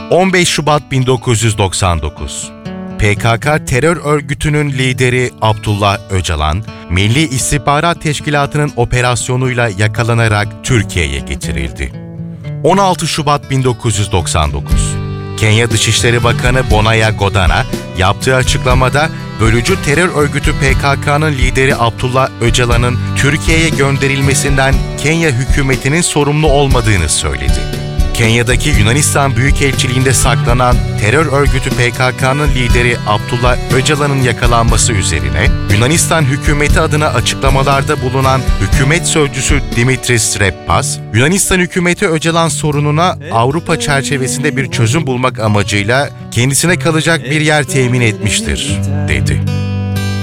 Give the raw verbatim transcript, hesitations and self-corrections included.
on beş Şubat bin dokuz yüz doksan dokuz. P K K terör örgütünün lideri Abdullah Öcalan, Milli İstihbarat Teşkilatı'nın operasyonuyla yakalanarak Türkiye'ye getirildi. on altı Şubat bin dokuz yüz doksan dokuz. Kenya Dışişleri Bakanı Bonaya Godana yaptığı açıklamada bölücü terör örgütü P K K'nın lideri Abdullah Öcalan'ın Türkiye'ye gönderilmesinden Kenya hükümetinin sorumlu olmadığını söyledi. Kenya'daki Yunanistan Büyükelçiliğinde saklanan terör örgütü P K K'nın lideri Abdullah Öcalan'ın yakalanması üzerine Yunanistan hükümeti adına açıklamalarda bulunan hükümet sözcüsü Dimitris Reppas, Yunanistan hükümeti Öcalan sorununa Avrupa çerçevesinde bir çözüm bulmak amacıyla kendisine kalacak bir yer temin etmiştir, dedi.